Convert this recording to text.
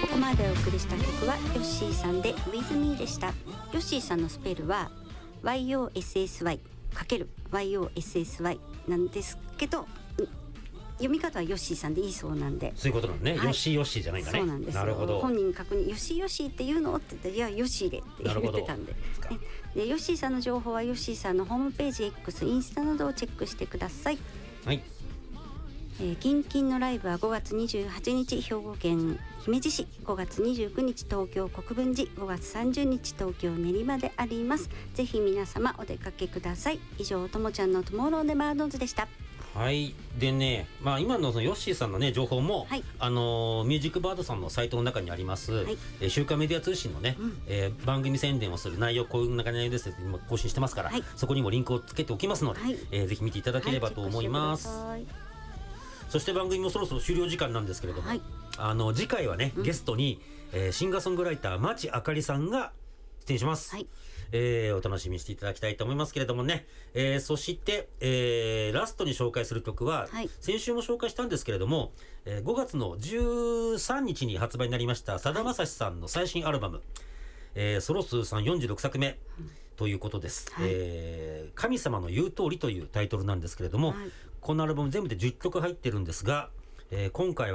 ここまでお送りした曲はヨッシーさんで With Me でした。ヨッシーさんのスペルは YOSSY×YOSSY なんですけど、読み方はヨッシーさんでいいそうなんで。 そういうことなんね、はい、ヨッシーヨッシーじゃないんだね。 そうなんですよ。 なるほど。 本人確認、ヨッシーヨッシーって言うのって言ったら、いやヨッシーでって言ってたんで。でヨッシーさんの情報はヨッシーさんのホームページ X、インスタなどをチェックしてください。 はい。 キンキンのライブは5月28日兵庫県姫路市、5月29日東京国分寺、5月30日東京練馬であります。ぜひ皆様お出かけください。以上、ともちゃんのトゥモローネバードーズでした。 はい。でね、今のそのヨッシーさんのね情報も、はい、ミュージックバードさんのサイトの中にあります、はい、週刊メディア通信のね、番組宣伝をする内容、こういう内容ですって今更新してますから、はい、そこにもリンクをつけておきますので、はい、ぜひ見ていただければと思います。はい、そして番組もそろそろ終了時間なんですけれども、はい、次回はね、ゲストに、シンガーソングライター町あかりさんが出演します。はい、お楽しみにしていただきたいと思いますけれどもね、そして、ラストに紹介する曲は、はい、先週も紹介したんですけれども、5月の13日に発売になりましたさだまさしさんの最新アルバム、ソロ数さん46作目ということです、はい、神様の言う通りというタイトルなんですけれども、はい、このアルバム全部で10曲入ってるんですが、今回は